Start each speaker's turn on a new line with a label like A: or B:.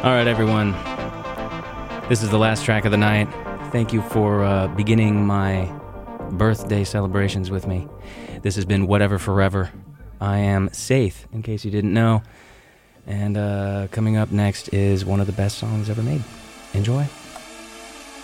A: All right, everyone. This is the last track of the night. Thank you for beginning my birthday celebrations with me. This has been Whatever Forever. I am Saith, in case you didn't know. And coming up next is one of the best songs ever made. Enjoy.